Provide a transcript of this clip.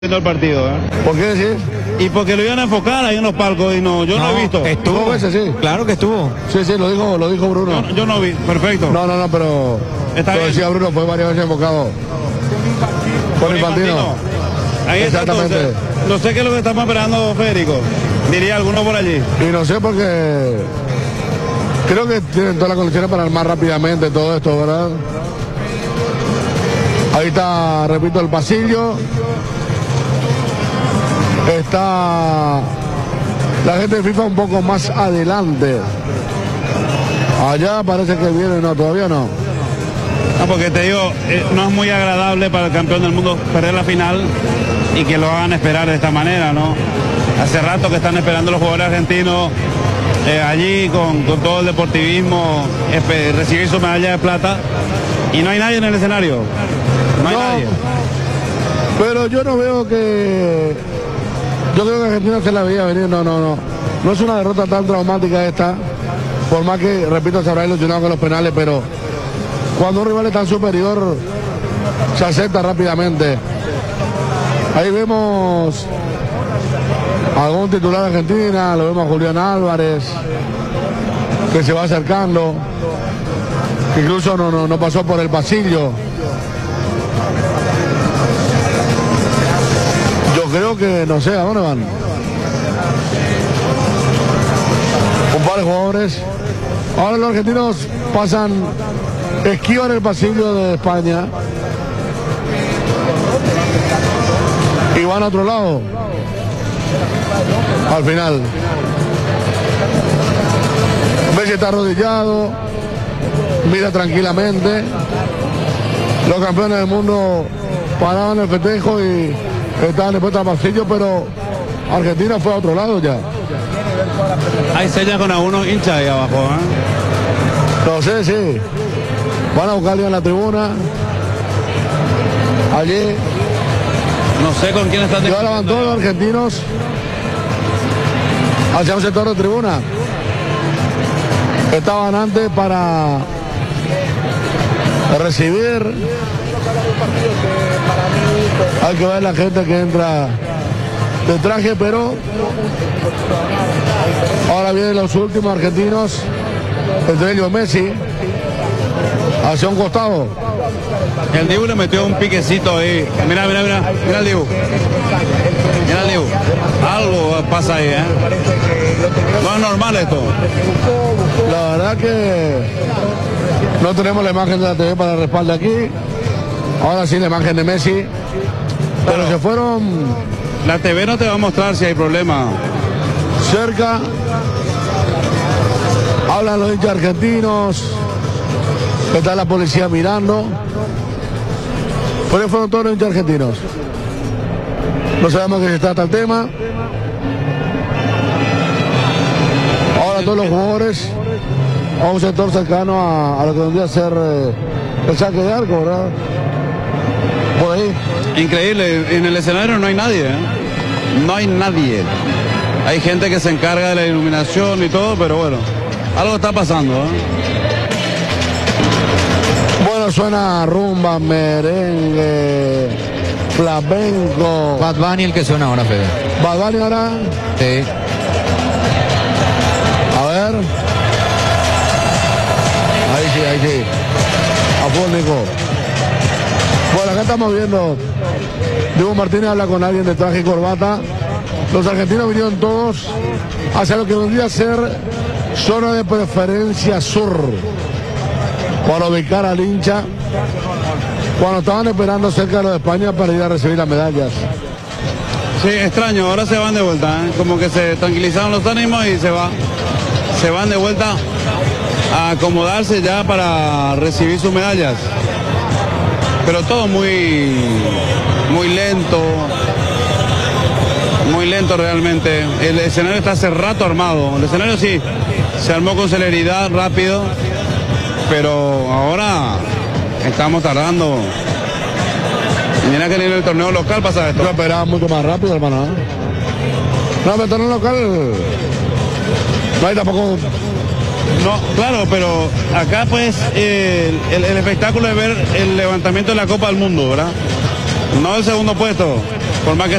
viendo el partido, ¿eh? ¿Por qué decir? Y porque lo iban a enfocar ahí en los palcos y no, yo no he visto. Estuvo veces, sí. Claro que estuvo. Sí, lo dijo Bruno. Yo no vi, perfecto. No, pero Está lo bien. decía Bruno, fue varias veces enfocado. Con Infantino. Ahí está, Exactamente. entonces. No sé qué es lo que estamos esperando, Federico. Diría alguno por allí. Y no sé porque creo que tienen todas las condiciones para armar rápidamente todo esto, ¿verdad? Ahí está, repito, el pasillo. Está la gente de FIFA un poco más adelante. Allá parece que viene, no, todavía no. No, porque te digo, no es muy agradable para el campeón del mundo perder la final y que lo hagan esperar de esta manera, ¿no? Hace rato que están esperando los jugadores argentinos allí con todo el deportivismo, recibir su medalla de plata y no hay nadie en el escenario. No hay nadie. Pero yo no veo que... Yo creo que Argentina se la veía venir, no. No es una derrota tan traumática esta, por más que, repito, se habrá ilusionado con los penales, pero cuando un rival es tan superior, se acepta rápidamente. Ahí vemos algún titular de Argentina, lo vemos a Julián Álvarez, que se va acercando, que incluso no pasó por el pasillo. Yo creo que, no sé, ¿a dónde van? Un par de jugadores. Ahora los argentinos pasan, esquivan el pasillo de España y van a otro lado. Al final. Messi está arrodillado, mira tranquilamente. Los campeones del mundo paraban el festejo y estaban dispuestos al pasillo, pero Argentina fue a otro lado ya. Hay señas con algunos hinchas ahí abajo, ¿eh? No sé, sí. Van a buscarle en la tribuna. Allí. No sé con quién están. Ya levantó los argentinos hacia un sector de tribuna. Estaban antes para recibir. Hay que ver la gente que entra de traje, pero ahora vienen los últimos argentinos, entre ellos Messi, hacia un costado. El Dibu le metió un piquecito ahí. Mira el Dibu. Mira el Dibu. Algo pasa ahí, ¿eh? No es normal esto. La verdad que no tenemos la imagen de la TV para el respaldo aquí. Ahora sí la imagen de Messi. Pero se fueron... La TV no te va a mostrar si hay problema. Cerca. Hablan los hinchas argentinos. Está la policía mirando. Por ahí fueron todos los hinchas argentinos. No sabemos de qué se trata el tema. Ahora todos los jugadores a un sector cercano a lo que vendría a ser el saque de arco, ¿verdad? Por ahí. Increíble, en el escenario no hay nadie, ¿eh? No hay nadie. Hay gente que se encarga de la iluminación y todo, pero bueno, algo está pasando, ¿eh? Bueno, suena rumba, merengue, flamenco. Bad Bunny el que suena ahora, Fede. Bad Bunny ahora. Sí. A ver. Ahí sí. A full, Nico. Bueno, acá estamos viendo. Diego Martínez habla con alguien de traje y corbata. Los argentinos vinieron todos hacia lo que vendría a ser zona de preferencia sur, para ubicar al hincha cuando estaban esperando cerca de los de España para ir a recibir las medallas. Sí, extraño, ahora se van de vuelta, ¿eh? Como que se tranquilizaron los ánimos y se van de vuelta a acomodarse ya para recibir sus medallas. Pero todo muy lento realmente. El escenario está hace rato armado. El escenario sí se armó con celeridad, rápido, pero ahora estamos tardando. Mira que en el torneo local pasa esto. Yo esperaba mucho más rápido, hermano. No, pero el torneo local no hay tampoco. No, claro, pero acá pues el espectáculo es ver el levantamiento de la Copa del Mundo, ¿verdad? No el segundo puesto. por más que